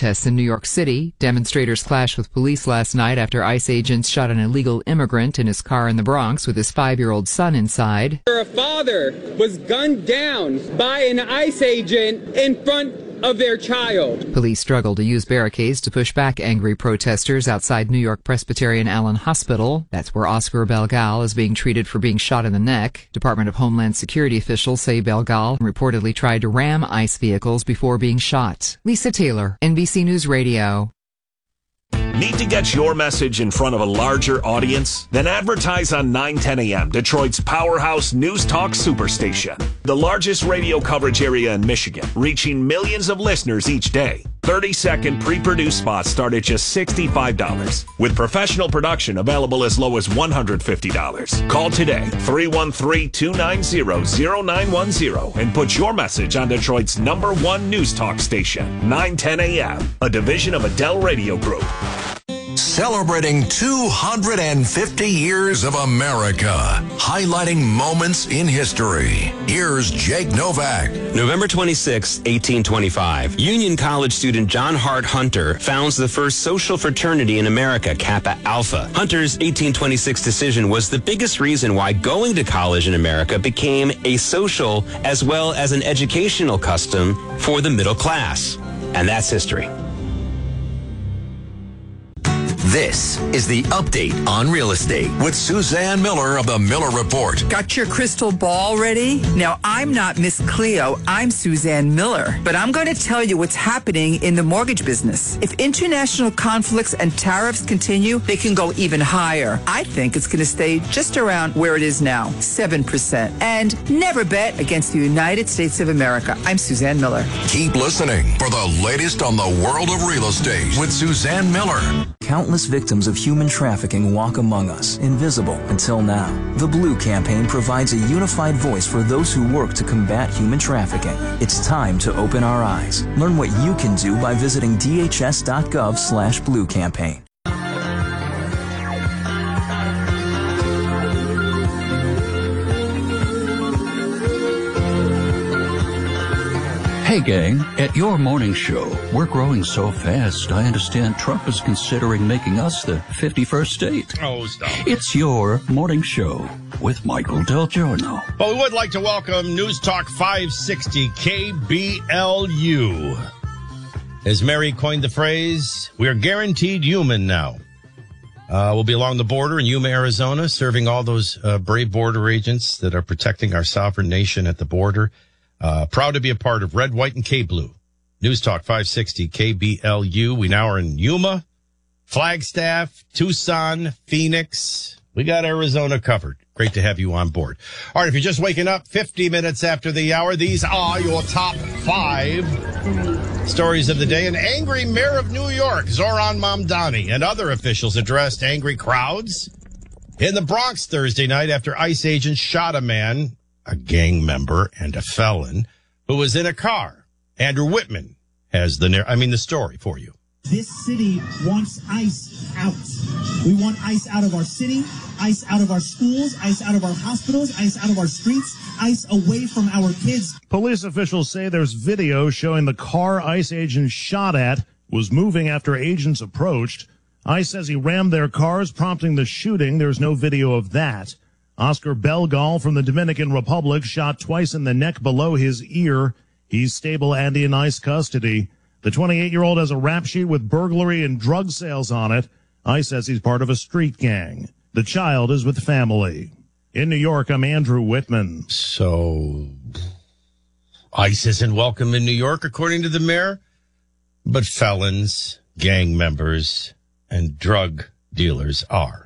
protests in New York City. Demonstrators clashed with police last night after ICE agents shot an illegal immigrant in his car in the Bronx with his 5-year-old son inside. A father was gunned down by an ICE agent in front of their child. Police struggled to use barricades to push back angry protesters outside New York Presbyterian Allen Hospital. That's where Oscar Belgal is being treated for being shot in the neck. Department of Homeland Security officials say Belgal reportedly tried to ram ICE vehicles before being shot. Lisa Taylor, NBC News Radio. Need to get your message in front of a larger audience? Then advertise on 910 AM, Detroit's powerhouse news talk superstation. The largest radio coverage area in Michigan, reaching millions of listeners each day. 30-second pre-produced spots start at just $65, with professional production available as low as $150. Call today, 313-290-0910, and put your message on Detroit's #1 news talk station, 910 AM, a division of Adele Radio Group. Celebrating 250 years of America, highlighting moments in history. Here's Jake Novak. November 26, 1825, Union College student John Hart Hunter founds the first social fraternity in America, Kappa Alpha. Hunter's 1826 decision was the biggest reason why going to college in America became a social as well as an educational custom for the middle class. And that's history. This is the Update on Real Estate with Suzanne Miller of the Miller Report. Got your crystal ball ready? Now, I'm not Miss Cleo. I'm Suzanne Miller. But I'm going to tell you what's happening in the mortgage business. If international conflicts and tariffs continue, they can go even higher. I think it's going to stay just around where it is now, 7%. And never bet against the United States of America. I'm Suzanne Miller. Keep listening for the latest on the world of real estate with Suzanne Miller. Countless victims of human trafficking walk among us, invisible until now. The Blue Campaign provides a unified voice for those who work to combat human trafficking. It's time to open our eyes. Learn what you can do by visiting dhs.gov/Blue Campaign. Hey gang, at your morning show, we're growing so fast, I understand Trump is considering making us the 51st state. Oh, stop. It's your morning show with Michael Del Giorno. Well, we would like to welcome News Talk 560 KBLU. As Mary coined the phrase, we're guaranteed human now. We'll be along the border in Yuma, Arizona, serving all those brave border agents that are protecting our sovereign nation at the border. Proud to be a part of Red, White, and K-Blue. News Talk 560 KBLU. We now are in Yuma, Flagstaff, Tucson, Phoenix. We got Arizona covered. Great to have you on board. All right, if you're just waking up 50 minutes after the hour, these are your top 5 stories of the day. An angry mayor of New York, Zohran Mamdani, and other officials addressed angry crowds in the Bronx Thursday night after ICE agents shot a man, a gang member and a felon, who was in a car. Andrew Whitman has the story for you. This city wants ICE out. We want ICE out of our city, ICE out of our schools, ICE out of our hospitals, ICE out of our streets, ICE away from our kids. Police officials say there's video showing the car ICE agents shot at was moving after agents approached. ICE says he rammed their cars, prompting the shooting. There's no video of that. Oscar Belgal from the Dominican Republic shot twice in the neck below his ear. He's stable and in ICE custody. The 28-year-old has a rap sheet with burglary and drug sales on it. ICE says he's part of a street gang. The child is with family. In New York, I'm Andrew Whitman. So, ICE isn't welcome in New York, according to the mayor, but felons, gang members, and drug dealers are.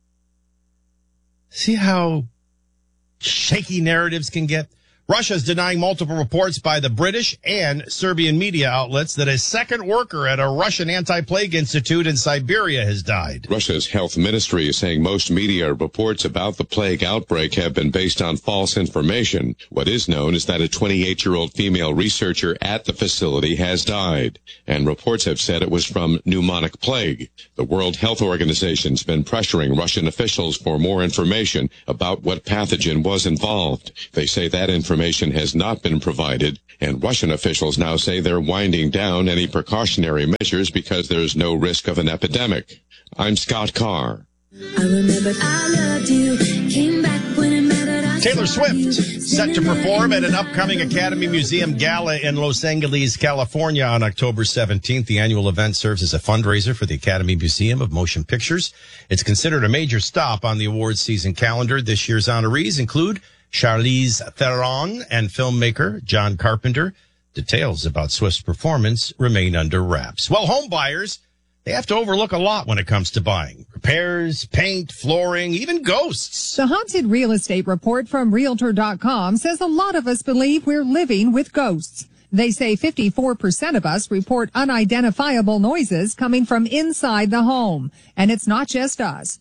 See how shaky narratives can get? Russia's denying multiple reports by the British and Serbian media outlets that a second worker at a Russian anti-plague institute in Siberia has died. Russia's health ministry is saying most media reports about the plague outbreak have been based on false information. What is known is that a 28-year-old female researcher at the facility has died, and reports have said it was from pneumonic plague. The World Health Organization's been pressuring Russian officials for more information about what pathogen was involved. They say that information information has not been provided, and Russian officials now say they're winding down any precautionary measures because there's no risk of an epidemic. I'm Scott Carr. I remember I loved you, came back when it mattered. Taylor Swift set to perform at an upcoming Academy Museum Gala in Los Angeles, California on October 17th. The annual event serves as a fundraiser for the Academy Museum of Motion Pictures. It's considered a major stop on the awards season calendar. This year's honorees include Charlize Theron and filmmaker John Carpenter. Details about Swift's performance remain under wraps. Well, home buyers, they have to overlook a lot when it comes to buying. Repairs, paint, flooring, even ghosts. The Haunted Real Estate Report from Realtor.com says a lot of us believe we're living with ghosts. They say 54% of us report unidentifiable noises coming from inside the home. And it's not just us.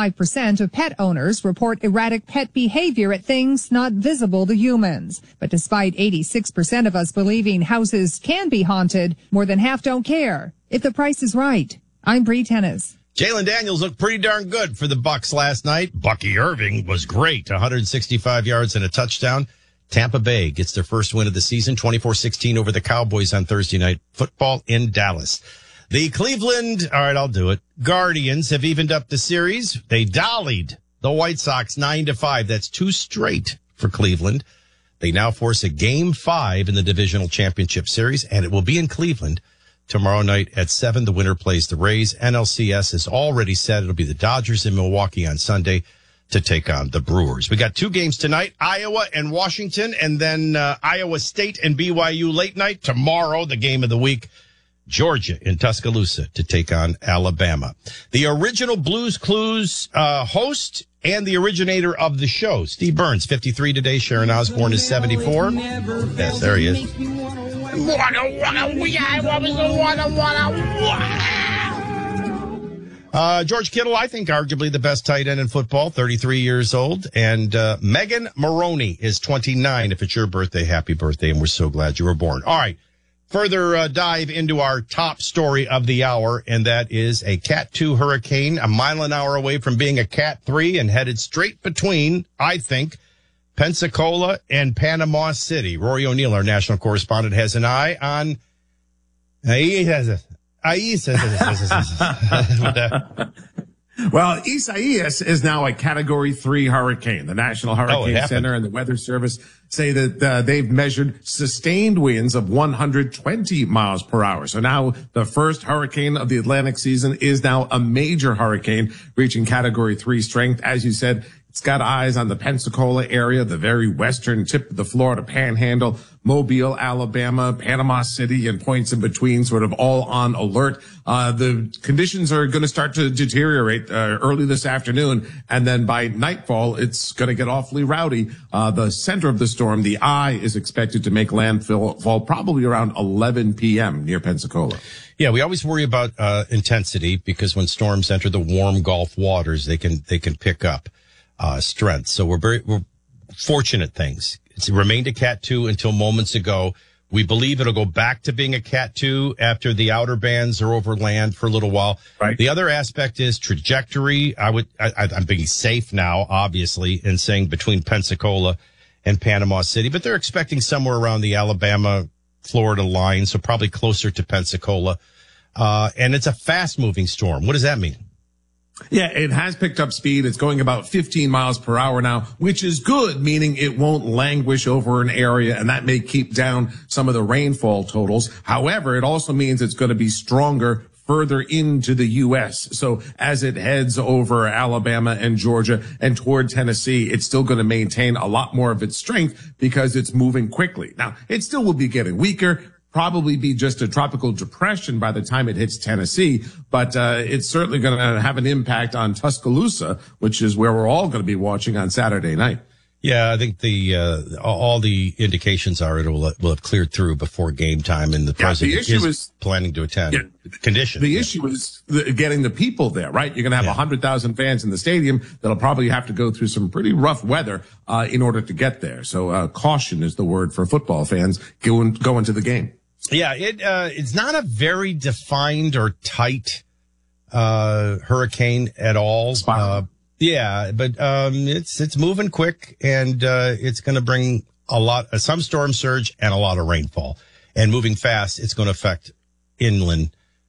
35% of pet owners report erratic pet behavior at things not visible to humans. But despite 86% of us believing houses can be haunted, more than half don't care if the price is right. I'm Bree Tennis. Jalen Daniels looked pretty darn good for the Bucs last night. Bucky Irving was great, 165 yards and a touchdown. Tampa Bay gets their first win of the season, 24-16 over the Cowboys on Thursday Night Football in Dallas. The Cleveland, all right, I'll do it, Guardians have evened up the series. They dollied the White Sox 9-5. That's 2 straight for Cleveland. They now force a Game 5 in the divisional championship series, and it will be in Cleveland tomorrow night at 7. The winner plays the Rays. NLCS is already set. It'll be the Dodgers in Milwaukee on Sunday to take on the Brewers. We got 2 games tonight, Iowa and Washington, and then Iowa State and BYU late night. Tomorrow, the game of the week, Georgia in Tuscaloosa to take on Alabama. The original Blues Clues host and the originator of the show, Steve Burns, 53 today. Sharon Osbourne is 74. Yes, there he is. George Kittle, I think arguably the best tight end in football, 33 years old. And Megan Maroney is 29. If it's your birthday, happy birthday, and we're so glad you were born. All right, further dive into our top story of the hour, and that is a Cat 2 hurricane, a mile an hour away from being a Cat 3 and headed straight between, I think, Pensacola and Panama City. Rory O'Neill, our national correspondent, has an eye on... Well, Isaias is now a Category 3 hurricane. The National Hurricane Center and the Weather Service say that they've measured sustained winds of 120 miles per hour. So now the first hurricane of the Atlantic season is now a major hurricane reaching Category 3 strength. As you said, it's got eyes on the Pensacola area, the very western tip of the Florida Panhandle, Mobile, Alabama, Panama City, and points in between, sort of all on alert. The conditions are going to start to deteriorate early this afternoon, and then by nightfall, it's going to get awfully rowdy. The center of the storm, the eye, is expected to make landfall probably around 11 p.m. near Pensacola. Yeah, we always worry about intensity because when storms enter the warm Gulf waters, they can pick up strength. So we're fortunate things. It's remained a Cat 2 until moments ago. We believe it'll go back to being a Cat 2 after the outer bands are over land for a little while. Right. The other aspect is trajectory. I'm being safe now, obviously, in saying between Pensacola and Panama City, but they're expecting somewhere around the Alabama-Florida line, so probably closer to Pensacola. And it's a fast-moving storm. What does that mean? Yeah, it has picked up speed. It's going about 15 miles per hour now, which is good, meaning it won't languish over an area, and that may keep down some of the rainfall totals. However, it also means it's going to be stronger further into the U.S. So as it heads over Alabama and Georgia and toward Tennessee, it's still going to maintain a lot more of its strength because it's moving quickly. Now, it still will be getting weaker. Probably be just a tropical depression by the time it hits Tennessee, but it's certainly going to have an impact on Tuscaloosa, which is where we're all going to be watching on Saturday night. Yeah, I think all the indications are it will have cleared through before game time, and the president is planning to attend. Yeah, the issue is getting the people there, right? You're going to have 100,000 fans in the stadium that'll probably have to go through some pretty rough weather in order to get there. So caution is the word for football fans going to the game. Yeah, it's not a very defined or tight hurricane at all. But it's moving quick, and it's going to bring some storm surge and a lot of rainfall. And moving fast, it's going to affect inland